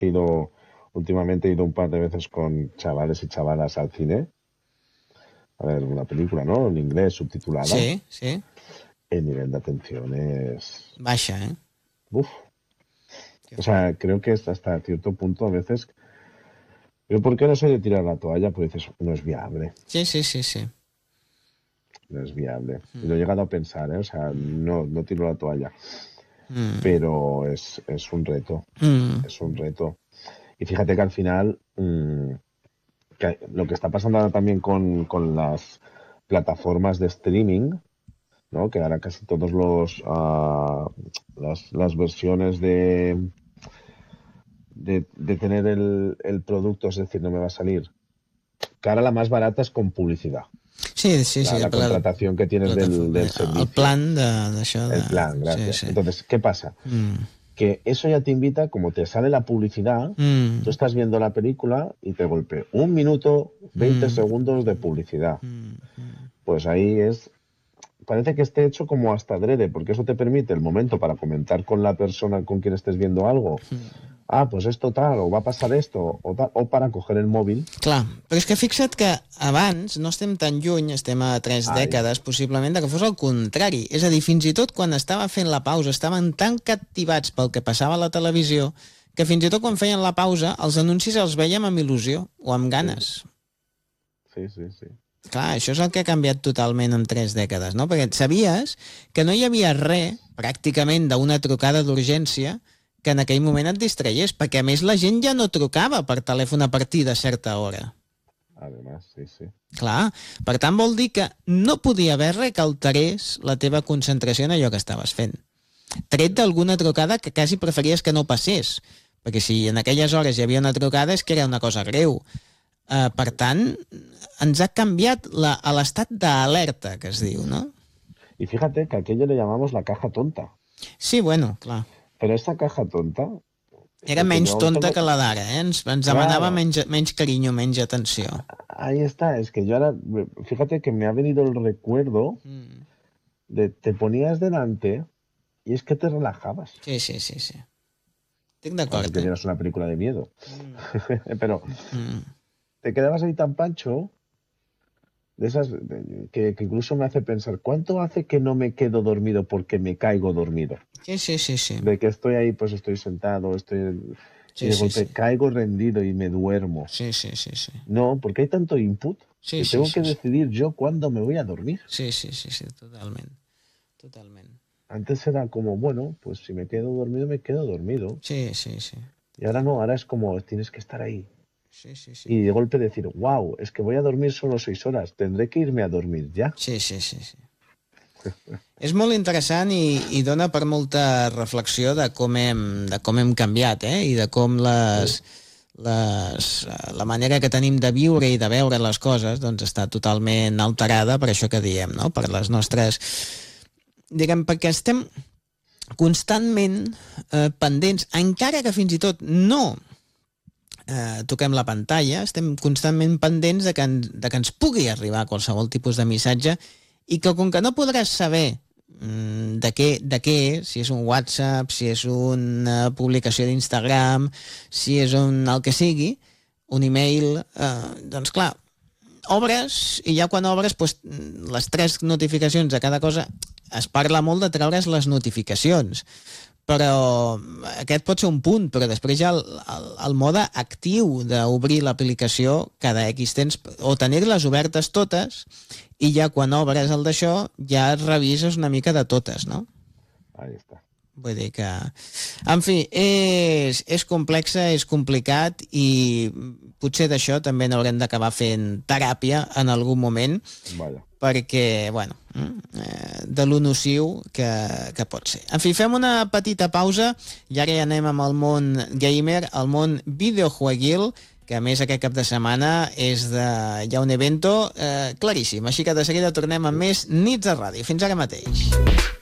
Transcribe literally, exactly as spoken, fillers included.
He ido, últimamente he ido un par de veces con chavales y chavalas al cine a ver una película, ¿no? En inglés, subtitulada. Sí, sí. El nivel de atención es... Baixa, ¿eh? Uf. Qué O fort. sea, creo que hasta, hasta cierto punto a veces... Pero ¿por qué no soy de tirar la toalla? Pues dices, no es viable, Sí, sí, sí, sí. no es viable. Y lo he Mm, llegado a pensar, ¿eh? O sea, no, no tiro la toalla. mm, Pero es, es un reto, mm. es un reto. Y fíjate que al final, mmm, que lo que está pasando ahora también con, con las plataformas de streaming, ¿no? Que ahora casi todos los uh, las, las versiones de, de, de tener el, el, producto, es decir, no me va a salir. Que ahora la más barata es con publicidad. Sí, sí, sí, La, el, la pla- contratación que tienes del, plataforma, del el servicio. plan de- d'això de... El plan, Sí, gracias. sí. Entonces, ¿qué pasa? Mm, Que eso ya te invita, como te sale la publicidad, tú mm, estás viendo la película y te golpea un minuto, veinte mm, segundos de publicidad. mm, mm. Pues ahí es, parece que esté hecho como hasta adrede, porque eso te permite el momento para comentar con la persona con quien estés viendo algo. Ah, pues esto tal, o va a pasar esto, o, tal, o para coger el móvil. Clar, però és que fixa't que abans no estem tan lluny, estem a tres Ai. dècades possiblement, de que fos el contrari. És a dir, fins i tot quan estava fent la pausa estaven tan captivats pel que passava a la televisió que fins i tot quan feien la pausa els anuncis els veiem amb il·lusió o amb ganes. Sí, sí, sí. Clar, això és el que ha canviat totalment en tres dècades, no? Perquè sabies que no hi havia res, pràcticament, d'una trucada d'urgència que en aquell moment et distraies, perquè a més la gent ja no trucava per telèfon a partir de certa hora. Además, sí, sí. Clar, per tant vol dir que no podia haver res que alterés la teva concentració en allò que estaves fent. Tret d'alguna trucada que quasi preferies que no passés, perquè si en aquelles hores hi havia una trucada és que era una cosa greu. Uh, per tant, ens ha canviat la, a l'estat d'alerta, que es diu, no? Y fíjate que aquello le llamamos la caja tonta. Sí, bueno, clar. Pero esta caja tonta... Era menys tonta tengo... que la d'ara, eh? Ens, ens demanava claro. menys, menys carinyo, menys atenció. Ahí está, es que yo ahora... Fíjate que me ha venido el recuerdo mm. de te ponías delante y es que te relajabas. Sí, sí, sí, sí. Estic d'acord. Aunque vieras una película de miedo. Mm. Pero mm. te quedabas ahí tan pancho... de esas que, que incluso me hace pensar, ¿cuánto hace que no me quedo dormido porque me caigo dormido? Sí, sí, sí, sí. De que estoy ahí, pues estoy sentado, estoy... Sí, y de sí, golpe sí. caigo rendido y me duermo. Sí, sí, sí, sí. No, porque hay tanto input sí, que sí, tengo sí, que sí. decidir yo cuándo me voy a dormir. Sí, sí, sí, sí, totalment. Totalment. Antes era como, bueno, pues si me quedo dormido, me quedo dormido. Sí, sí, sí. Y ahora no, ahora es como, tienes que estar ahí. Sí, sí, sí. Y de golpe decir, wow, es que voy a dormir solo seis horas, tendré que irme a dormir ya. Sí, sí, sí, sí. És molt interessant i, i dona per molta reflexió de com hem, de com hem canviat, eh? I de com les, les, la manera que tenim de viure i de veure les coses doncs està totalment alterada per això que diem, no? Per les nostres... Diguem, perquè estem constantment eh, pendents, encara que fins i tot no eh, toquem la pantalla, estem constantment pendents de que, en, de que ens pugui arribar qualsevol tipus de missatge i que com que no podràs saber mm, de, què, de què és, si és un WhatsApp, si és una publicació d'Instagram, si és un el que sigui, un email, eh, doncs clar, obres i ja quan obres doncs, les tres notificacions de cada cosa, es parla molt de treure's les notificacions, però aquest pot ser un punt, però després hi ha el, el, el mode actiu d'obrir l'aplicació cada X temps, o tenir-les obertes totes, i ja quan obres el d'això ja revises una mica de totes, no? Ahí està. Vull dir que... En fi, és, és complexa, és complicat i potser d'això també n'haurem d'acabar fent teràpia en algun moment. Vaja. Perquè, bueno, de lo nociu que, que pot ser. En fi, fem una petita pausa i ara ja anem amb el món gamer, el món videojueguil, que a més aquest cap de setmana és de... hi ha un evento eh, claríssim. Així que de seguida tornem amb més Nits a Ràdio. Fins ara mateix.